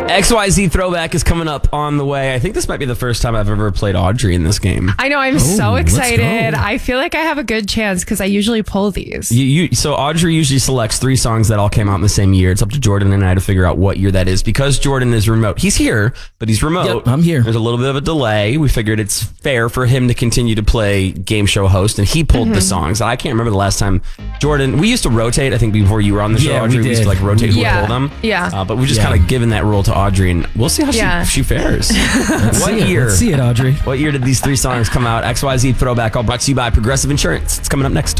XYZ Throwback is coming up on the way. I think this might be the first time I've ever played Audrey in this game. I know. I'm so let's excited. go. I feel like I have a good chance because I usually pull these. So Audrey usually selects 3 songs that all came out in the same year. It's up to Jordan and I to figure out what year that is. Because Jordan is remote. He's here, but he's remote. Yep, I'm here. There's a little bit of a delay. We figured it's fair for him to continue to play game show host, and he pulled the songs. I can't remember the last time. Jordan, we used to rotate, I think, before you were on the show, Yeah, we Audrey. We used to did. rotate who Yeah. would pull them. Yeah. But we've just Yeah. kind of given that role to Audrey, and we'll see how she fares. Let's What see it. year? Let's see it, Audrey. What year did these 3 songs come out? XYZ Throwback, all brought to you by Progressive Insurance. It's coming up next.